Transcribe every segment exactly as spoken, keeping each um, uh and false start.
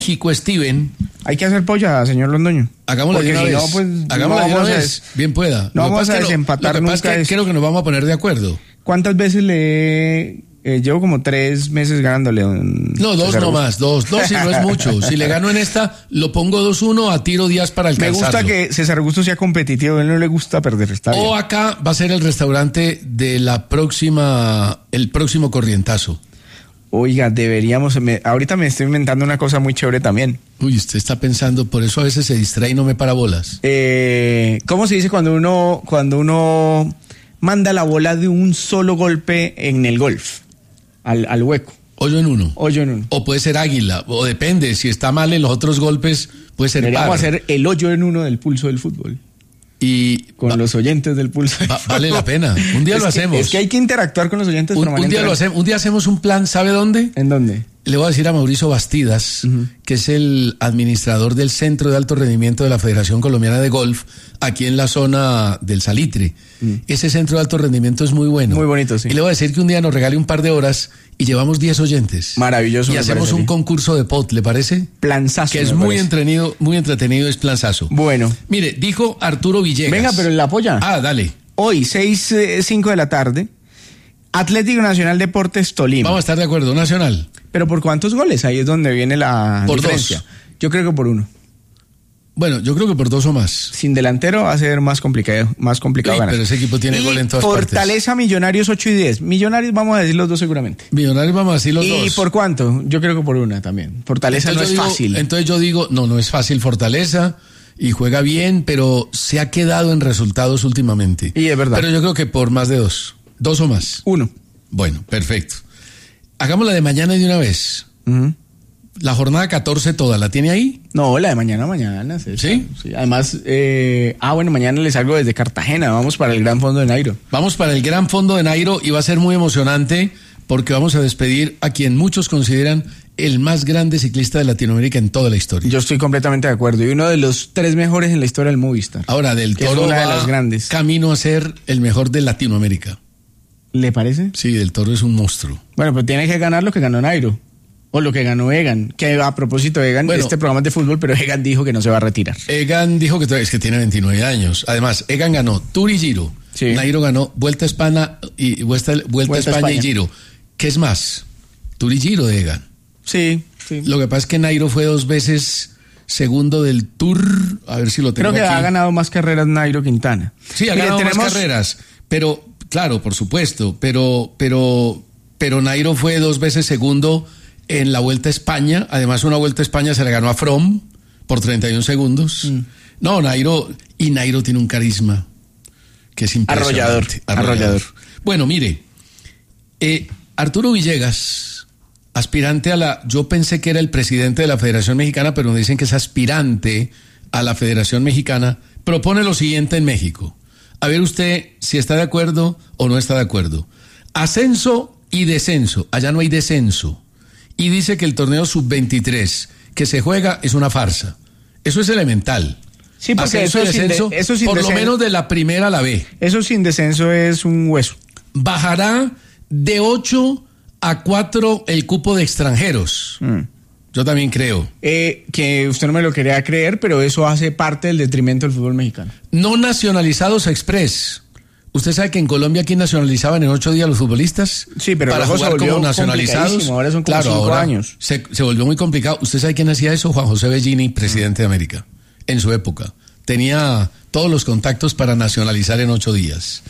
México, Steven. Hay que hacer polla, señor Londoño. Hagámoslo de una vez. No, pues, Hagámoslo no de una vez. Des... Bien pueda. No vamos a desempatar lo, lo que nunca. Pasa es que creo que nos vamos a poner de acuerdo. ¿Cuántas veces le eh, llevo como tres meses ganándole? Un... No, dos no más, dos, dos y no es mucho. Si le gano en esta, lo pongo dos uno a Tiro Díaz para alcanzarlo. Me gusta que César Augusto sea competitivo, a él no le gusta perder. Está bien. O acá va a ser el restaurante de la próxima, el próximo corrientazo. Oiga, deberíamos, me, ahorita me estoy inventando una cosa muy chévere también. Uy, usted está pensando, por eso a veces se distrae y no me para bolas. Eh, ¿Cómo se dice cuando uno, cuando uno manda la bola de un solo golpe en el golf? Al, al hueco. Hoyo en uno. Hoyo en uno. O puede ser águila, o depende, si está mal en los otros golpes, puede ser par. Deberíamos hacer el hoyo en uno del pulso del fútbol. Y con va, los oyentes del pulso. Va, vale la pena. Un día es lo que, hacemos. Es que hay que interactuar con los oyentes un, permanentemente. Un día lo hacemos. Un día hacemos un plan, ¿sabe dónde? ¿En dónde? Le voy a decir a Mauricio Bastidas, uh-huh. que es el administrador del Centro de Alto Rendimiento de la Federación Colombiana de Golf, aquí en la zona del Salitre. Uh-huh. Ese centro de alto rendimiento es muy bueno. Muy bonito, sí. Y le voy a decir que un día nos regale un par de horas y llevamos diez oyentes. Maravilloso. Y hacemos un bien. concurso de pot, ¿le parece? Planzazo. Que es muy entretenido, muy entretenido, es planzazo. Bueno. Mire, dijo Arturo Villegas. Venga, pero la apoya. Ah, dale. Hoy, seis, cinco de la tarde, Atlético Nacional Deportes Tolima. Vamos a estar de acuerdo, Nacional. ¿Pero por cuántos goles? Ahí es donde viene la por diferencia. Dos. Yo creo que por uno. Bueno, yo creo que por dos o más. Sin delantero va a ser más complicado, más complicado sí, ganar. Pero ese equipo tiene y gol en todas Fortaleza, partes. Millonarios ocho y diez. Millonarios vamos a decir los dos seguramente. Millonarios vamos a decir los ¿Y dos. ¿Y por cuánto? Yo creo que por una también. Fortaleza entonces no es digo, fácil. Entonces yo digo, no, no es fácil Fortaleza y juega bien, pero se ha quedado en resultados últimamente. Y es verdad. Pero yo creo que por más de dos. Dos o más. Uno. Bueno, perfecto. Hagamos la de mañana de una vez. Uh-huh. La jornada catorce toda, ¿la tiene ahí? No, la de mañana, mañana. ¿Sí? ¿Sí? Sí. Además, eh, ah, bueno, mañana les salgo desde Cartagena. Vamos para el Gran Fondo de Nairo. Vamos para el Gran Fondo de Nairo y va a ser muy emocionante porque vamos a despedir a quien muchos consideran el más grande ciclista de Latinoamérica en toda la historia. Yo estoy completamente de acuerdo. Y uno de los tres mejores en la historia del Movistar. Ahora, Del Toro una va de las grandes. camino a ser el mejor de Latinoamérica. ¿Le parece? Sí, Del Toro es un monstruo. Bueno, pero tiene que ganar lo que ganó Nairo. O lo que ganó Egan, que a propósito Egan, bueno, este programa es de fútbol, pero Egan dijo que no se va a retirar. Egan dijo que es que tiene veintinueve años. Además, Egan ganó Tour y Giro. Sí. Nairo ganó Vuelta a España y Vuelta, Vuelta, Vuelta a España, España y Giro. ¿Qué es más? Tour y Giro de Egan. Sí, sí. Lo que pasa es que Nairo fue dos veces segundo del Tour. A ver si lo tengo Creo que aquí. ha ganado más carreras Nairo Quintana. Sí, ha Mire, ganado tenemos... más carreras. Pero, claro, por supuesto. Pero, pero, pero Nairo fue dos veces segundo en la Vuelta a España. Además, una Vuelta a España se la ganó a Froome por treinta y un segundos. Mm. No, Nairo, y Nairo tiene un carisma que es impresionante. Arrollador. Arrollador. Arrollador. Bueno, mire, eh, Arturo Villegas, aspirante a la, yo pensé que era el presidente de la Federación Mexicana, pero me dicen que es aspirante a la Federación Mexicana, propone lo siguiente en México. A ver usted si está de acuerdo o no está de acuerdo. Ascenso y descenso. Allá no hay descenso. Y dice que el torneo sub veintitrés que se juega es una farsa. Eso es elemental. Sí, porque Ascenso eso, y descenso, sin de, eso sin por descenso, lo menos de la primera a la B. Eso sin descenso es un hueso. Bajará de ocho a cuatro el cupo de extranjeros. Mm. Yo también creo. Eh, que usted no me lo quería creer, pero eso hace parte del detrimento del fútbol mexicano. No nacionalizados express. ¿Usted sabe que en Colombia aquí nacionalizaban en ocho días los futbolistas? Sí, pero para jugar como nacionalizados. Ahora son como claro, cinco ahora años. Se, se volvió muy complicado. ¿Usted sabe quién hacía eso? Juan José Bellini, presidente mm. de América, en su época. Tenía todos los contactos para nacionalizar en ocho días.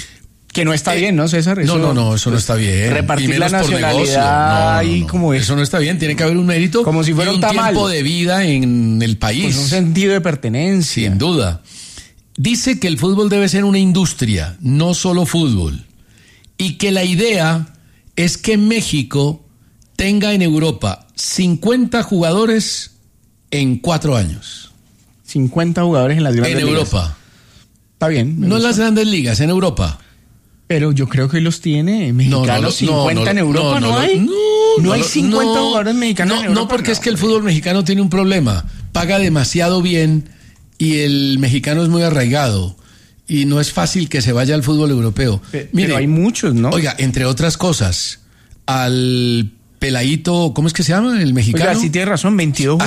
Que no está eh, bien, ¿no, César? Eso, no, no, no, eso no está bien. Repartir la nacionalidad no, no, no, no. como es. Eso no está bien, tiene que haber un mérito. Como si fuera y un, un tamal. tiempo de vida en el país. Pues un sentido de pertenencia. Sin duda. Dice que el fútbol debe ser una industria, no solo fútbol. Y que la idea es que México tenga en Europa cincuenta jugadores en cuatro años. cincuenta jugadores en las grandes ligas. En ligas. Europa. Está bien. No en las grandes ligas, en Europa. Pero yo creo que los tiene mexicanos. No, no, cincuenta no, no, en Europa no, no, no hay. No, no hay cincuenta jugadores mexicanos en Europa. No, porque es que el fútbol mexicano tiene un problema. Paga demasiado bien y el mexicano es muy arraigado. Y no es fácil que se vaya al fútbol europeo. Pero, Mire, pero hay muchos, ¿no? Oiga, entre otras cosas, al Peladito, ¿cómo es que se llama? El mexicano. Oiga, sí tiene razón, veintidós